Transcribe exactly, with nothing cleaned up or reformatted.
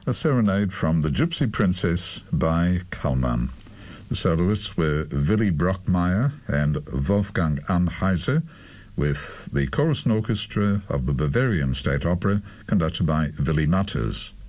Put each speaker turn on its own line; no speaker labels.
a serenade from The Gypsy Princess by Kalman. The soloists were Willy Brockmeyer and Wolfgang Anheiser, with the chorus and orchestra of the Bavarian State Opera conducted by Willy Matters.